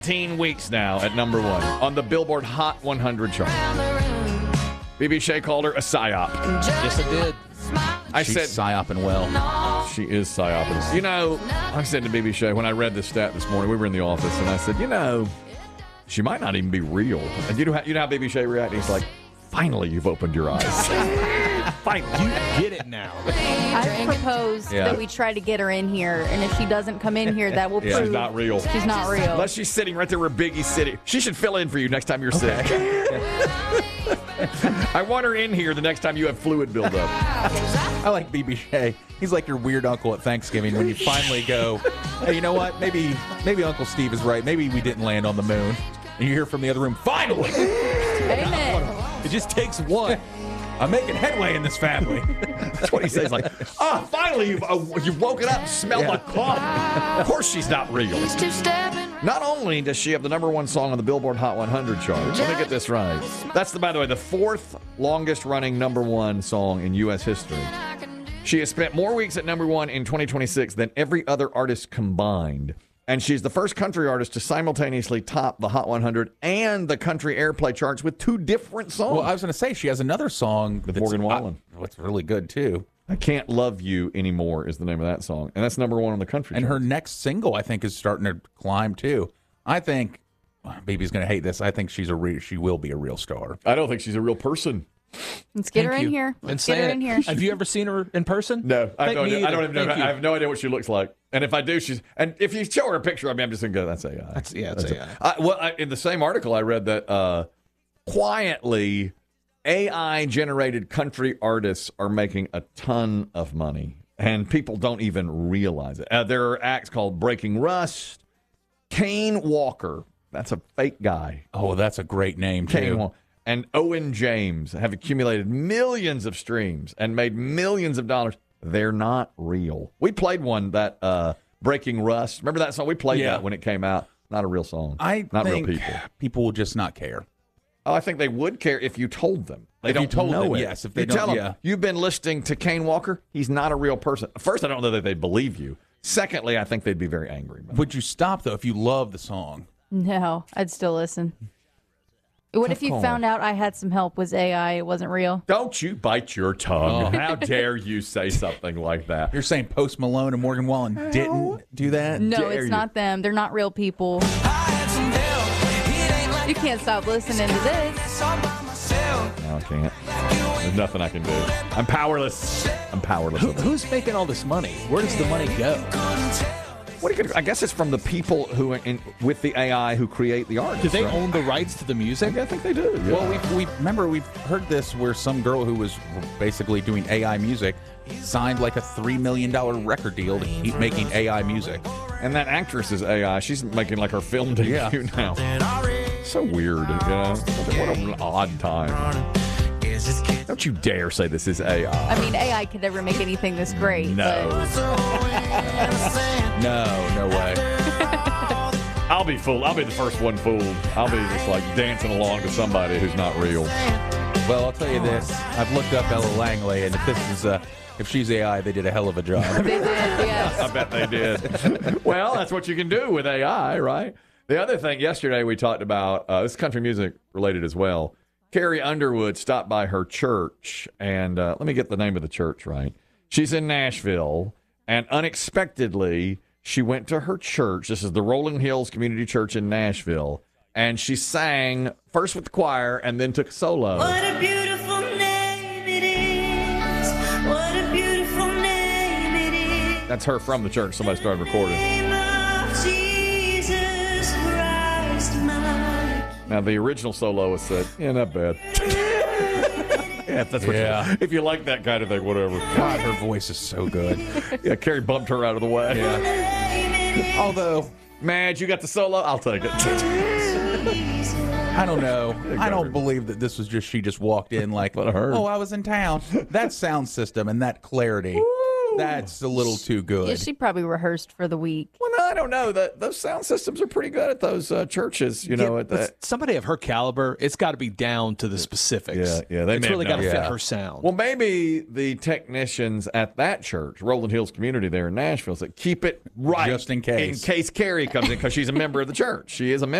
18 weeks now at number 1 on the Billboard Hot 100 chart. BB called her a psyop. Yes, I did. She's psyoping well. She is psyoping. You know, I said to BB Shea when I read this stat this morning, we were in the office, and I said, you know, she might not even be real. And you know how BB Shea reacted? He's like, finally, you've opened your eyes. Finally, you get it now. I propose that we try to get her in here, and if she doesn't come in here, that will prove she's not real. She's not real. Unless she's sitting right there where Biggie's sitting. She should fill in for you next time you're sick. I want her in here the next time you have fluid buildup. I like BB Shea. He's like your weird uncle at Thanksgiving when you finally go, hey, you know what? Maybe Uncle Steve is right. Maybe we didn't land on the moon. And you hear from the other room, finally! Amen. It just takes one. I'm making headway in this family. That's what he says. Like, finally, you've woken up and smelled like coffee. Of course she's not real. Not only does she have the number 1 song on the Billboard Hot 100 chart, let me get this right. That's, by the way, the 4th longest running number 1 song in U.S. history. She has spent more weeks at number 1 in 2026 than every other artist combined. And she's the first country artist to simultaneously top the Hot 100 and the country airplay charts with 2 different songs. Well, I was going to say, she has another song with Morgan Wallen. What's really good, too. I Can't Love You Anymore is the name of that song. And that's number 1 on the country And charts. her next single, I think, is starting to climb, too. I think, Baby's going to hate this, I think she will be a real star. I don't think she's a real person. Let's get her in here. Let's get her in here. Have you ever seen her in person? No, I don't even know. Thank you. I have no idea what she looks like. And if I do, and if you show her a picture of me, I'm just going to go, that's AI. That's AI. In the same article, I read that quietly, AI-generated country artists are making a ton of money, and people don't even realize it. There are acts called Breaking Rust, Kane Walker. That's a fake guy. Oh, that's a great name, too. Kane Walker. And Owen James have accumulated millions of streams and made millions of dollars. They're not real. We played one, that Breaking Rust. Remember that song? We played that when it came out. Not a real song. Not real people will just not care. Oh, I think they would care if you told them. If you told them, yes. If they don't, tell them, you've been listening to Kane Walker. He's not a real person. First, I don't know that they believe you. Secondly, I think they'd be very angry. Would you stop, though, if you love the song? No, I'd still listen. What if you found out I had some help, was AI, it wasn't real? Don't you bite your tongue. How dare you say something like that? You're saying Post Malone and Morgan Wallen didn't do that? No, it's not them. They're not real people. You can't stop listening to this. No, I can't. There's nothing I can do. I'm powerless. Who's making all this money? Where does the money go? I guess it's from the people who with the AI who create the art. Do they own the rights to the music? I think they do. Yeah. Well, we've heard this where some girl who was basically doing AI music signed like a $3 million record deal to keep making AI music. And that actress is AI. She's making like her film debut now. So weird. What an odd time. Don't you dare say this is AI. I mean, AI could never make anything this great. No. No way. I'll be fooled. I'll be the first one fooled. I'll be just like dancing along to somebody who's not real. Well, I'll tell you this. I've looked up Ella Langley, and if she's AI, they did a hell of a job. They did, yes. I bet they did. Well, that's what you can do with AI, right? The other thing, yesterday we talked about, this is country music related as well. Carrie Underwood stopped by her church, and let me get the name of the church right. She's in Nashville, and unexpectedly, she went to her church. This is the Rolling Hills Community Church in Nashville, and she sang first with the choir and then took a solo. What a beautiful name it is. What a beautiful name it is. That's her from the church. Somebody started recording. Name of Jesus Christ, my Now, the original soloist said, yeah, not bad. Yeah, that's what if you like that kind of thing, whatever. God, her voice is so good. Yeah, Carrie bumped her out of the way. Yeah. Although, Madge, you got the solo? I'll take it. I don't know. I don't believe that this was she just walked in like, oh, I was in town. That sound system and that clarity, that's a little too good. Yeah, she probably rehearsed for the week. Well, no, I don't know. Those sound systems are pretty good at those churches. You know, but somebody of her caliber, it's got to be down to the specifics. Yeah. They it's may really have got to known. fit her sound. Well, maybe the technicians at that church, Rolling Hills Community there in Nashville, said keep it right Just in case. Carrie comes in, because she's a member of the church. She is a member.